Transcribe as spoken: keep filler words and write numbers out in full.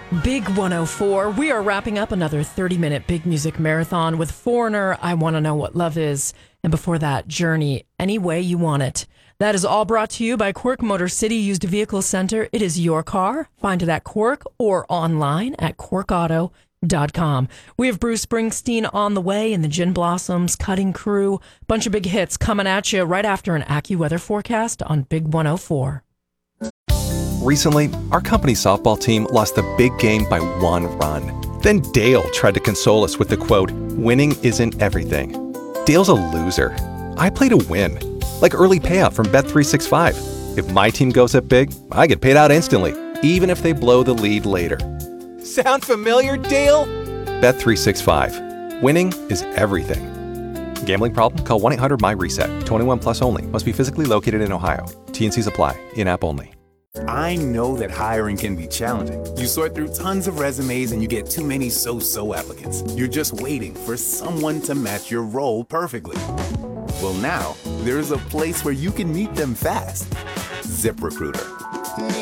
Big one oh four. We are wrapping up another thirty-minute big music marathon with Foreigner, I Want to Know What Love Is, and before that, Journey, Any Way You Want It. That is all brought to you by Quirk Motor City Used Vehicle Center. It is your car. Find it at Quirk or online at quirk auto dot com. We have Bruce Springsteen on the way and the Gin Blossoms, Cutting Crew, bunch of big hits coming at you right after an AccuWeather forecast on Big one oh four. Recently, our company softball team lost the big game by one run. Then Dale tried to console us with the quote, "Winning isn't everything." Dale's a loser. I play to win. Like early payout from Bet three sixty-five. If my team goes up big, I get paid out instantly, even if they blow the lead later. Sound familiar, Dale? Bet three sixty-five. Winning is everything. Gambling problem? Call one eight hundred my reset. twenty-one plus only. Must be physically located in Ohio. T and Cs apply. In-app only. I know that hiring can be challenging. You sort through tons of resumes and you get too many so-so applicants. You're just waiting for someone to match your role perfectly. Well, now, there's a place where you can meet them fast. ZipRecruiter.